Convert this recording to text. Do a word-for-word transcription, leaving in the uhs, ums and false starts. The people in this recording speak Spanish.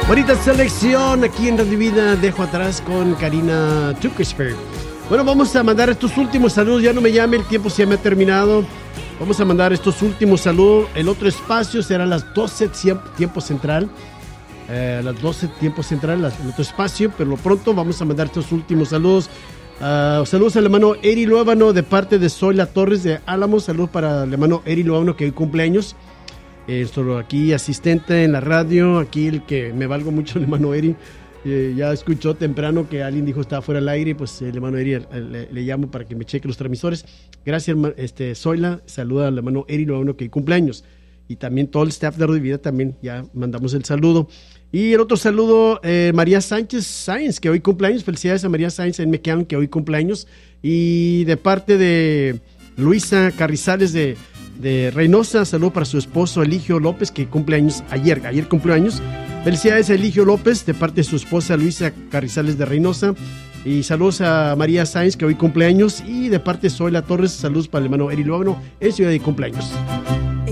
Bonita selección aquí en Radio Vida. Dejo atrás con Karina Tuckesberg. Bueno, vamos a mandar estos últimos saludos. Ya no me llame, el tiempo se me ha terminado. Vamos a mandar estos últimos saludos. El otro espacio será a las doce tiempo central. Eh, a las doce tiempo central, las, el otro espacio. Pero lo pronto vamos a mandar estos últimos saludos. Uh, saludos al hermano Eri Luébano de parte de Zoila Torres de Álamos. Saludos para el hermano Eri Luébano que hoy cumpleaños. Eh, solo aquí asistente en la radio, aquí el que me valgo mucho, el hermano Eri. Eh, ya escuchó temprano que alguien dijo estaba fuera del aire, pues el hermano Eri el, el, le, le llamo para que me cheque los transmisores. Gracias, este, Zoila. Saluda al hermano Eri Luébano que hoy cumpleaños. Y también todo el staff de Radio Vida también ya mandamos el saludo. Y el otro saludo, eh, María Sánchez Sáenz, que hoy cumpleaños. Felicidades a María Sáenz en McAllen, que hoy cumpleaños. Y de parte de Luisa Carrizales de, de Reynosa, saludo para su esposo Eligio López, que cumpleaños ayer, ayer cumplió años. Felicidades a Eligio López, de parte de su esposa Luisa Carrizales de Reynosa. Y saludos a María Sáenz, que hoy cumpleaños. Y de parte de Zoila Torres, saludos para el hermano Eri Luébano en Ciudad de cumpleaños.